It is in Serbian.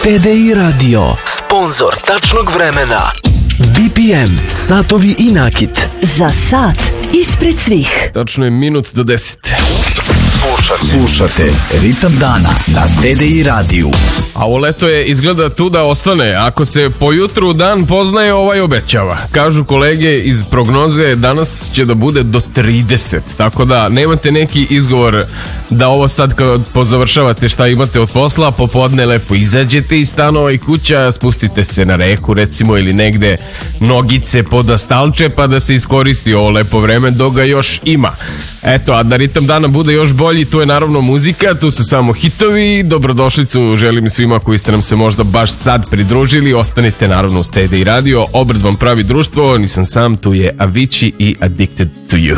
TDI Radio, sponzor tačnog vremena. BPM, satovi i nakit. Za sat ispred svih. Tačno je minut do 10. Slušate Ritam dana na TDI radiju. A ovo leto je izgleda tu da ostane. Ako se po jutru dan poznaje, ovaj obećava. Kažu kolege iz prognoze, danas će da bude do 30. Tako da nemate neki izgovor da ovo sad kad pozavršavate šta imate od posla, popodne lepo izađete iz stanova i kuća, spustite se na reku recimo ili negde nogice pod stalče pa da se iskoristi ovo lepo vreme dok ga još ima. Eto, a da ritam dana bude još bolji, tu je naravno muzika, tu su samo hitovi. Dobrodošlicu želim svima koji ste nam se možda baš sad pridružili. Ostanite naravno uz TDI Radio, obred vam pravi društvo, nisam sam, tu je Avicii i Addicted to You.